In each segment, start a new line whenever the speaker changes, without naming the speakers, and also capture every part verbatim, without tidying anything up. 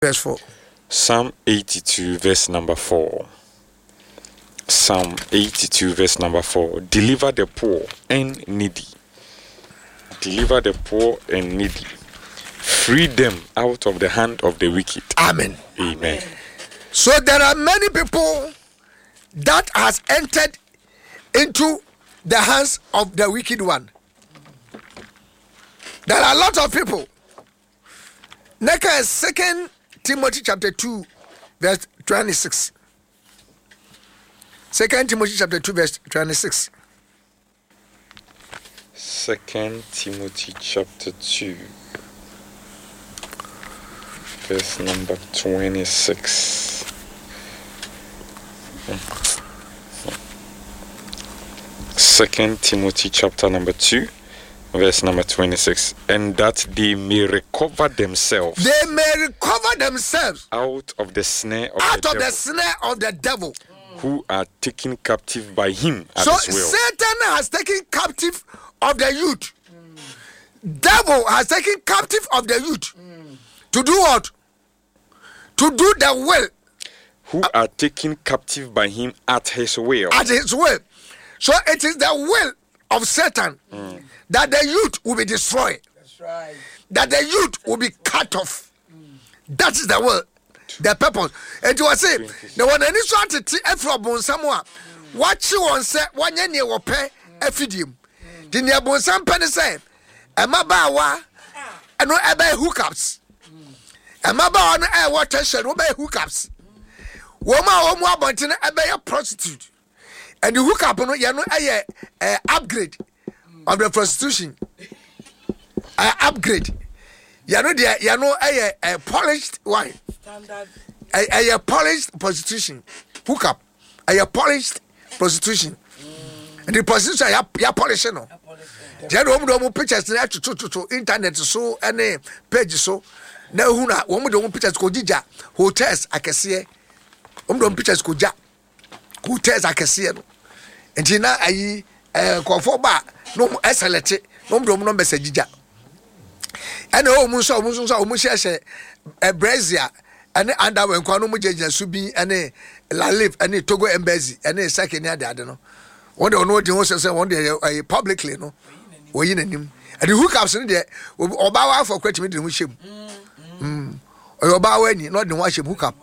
Verse four.
Psalm eighty-two, verse number four. Psalm eighty-two, verse number four. Deliver the poor and needy. Deliver the poor and needy. Free them out of the hand of the wicked.
Amen.
Amen.
So there are many people that has entered into the hands of the wicked one. There are a lot of people. Next, Second Timothy chapter two, verse twenty-six. Second Timothy chapter two, verse twenty-six.
Second Timothy chapter two, verse number twenty-six. Second Timothy chapter number two, verse number twenty-six. And that they may recover themselves.
They may recover themselves
out of the snare of
out
the
of
devil,
the snare of the devil,
who are taken captive by him at
so
his will.
Satan has taken captive of the youth. Mm. Devil has taken captive of the youth. Mm. To do what? To do the will.
Who are taken captive by him at his will.
At his will. So it is the will of Satan mm. that the youth will be destroyed.
That's right.
That the youth will be cut off. Mm. That is the will. The purpose. And you are saying, the one any sort to Efrobon somewhere. Watch you on set one year will pay a fidium. The near Bonsam penny say, a mabawa and no ebe hookups. A mabawa no air water shed will be hookups. Woman or more bontina ebe a prostitute. And the hookup no yano a upgrade of the prostitution. A upgrade. Yano there yano a polished wine.
Standard.
A, a, a polished prostitution. Hookup. A, a polished prostitution. Mm. And the prostitution, ya, ya polish, no. Then, one of the pictures to, to, to, to internet, so, any page, so. Now, who na one of the pictures go Dija, hotels, I can see. One of the pictures go Ja, hotels, I can see. And Tina, I, uh, conform back, no, excellent, no, no, no, message Dija. And oh, Musa, Musa, Musa, a brazier. Ane anda we kwa no mo jeje subi ane la live ane Togo embassy ane second year ade no won de ono de ho se won de publicly no wo yi nanim and the hookups no de oba wa for kwatimi de ho hyem mm oba wa ni no de ho hyem hookup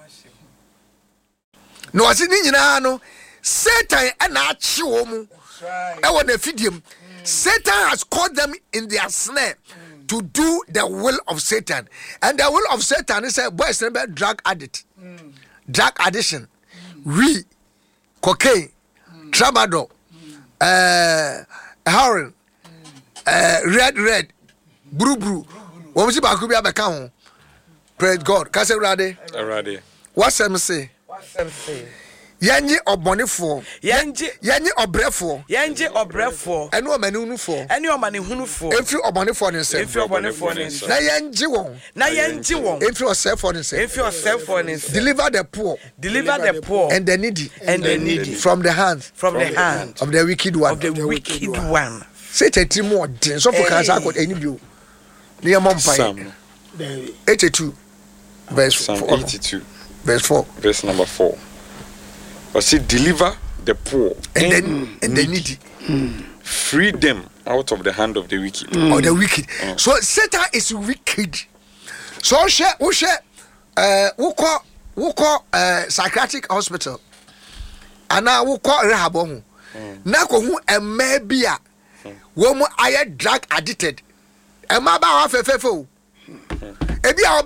no wase ni nyina no Satan ana achi wo mu e wo na fidium. Satan has caught them in their snare to do the will of Satan. And the will of Satan is a boy remember drug addict, mm. drug addiction, mm. weed, cocaine, mm. tramadol, mm. uh, heroin, mm. uh, red, red, brew, brew. What was it about? Could be a count. Praise God. Can I say ready?
Ready.
What's them say?
What's them say?
Yanji obonifo.
Yanji.
Yanji obrefo.
Yanji obrefo.
Enu omanihunufo.
Enu omanihunufo.
Efi obonifo ni nse.
Efi obonifo ni nse.
Na yanji won.
Na yanji won.
Efi osefo ni nse.
Efi osefo ni nse.
Deliver the poor.
Deliver the poor.
And the needy.
And the needy.
From the hands.
From the hand.
Of the wicked one.
Of the wicked one.
Say te more den. So for cancer I got any view. Near Mumbai.
Psalm
eighty-two. Verse
Psalm
four.
eighty-two.
Verse four.
Verse number four. But see, deliver the poor
and, and, then, and the needy.
Mm. Free them out of the hand of the wicked.
Mm. Or the wicked. Mm. So Satan is wicked. So she, we share, uh, we call, we call uh, psychiatric hospital, and now we call rehab home. Now who a maybe a woman I drug addicted. A maba half a fefo. Ebi a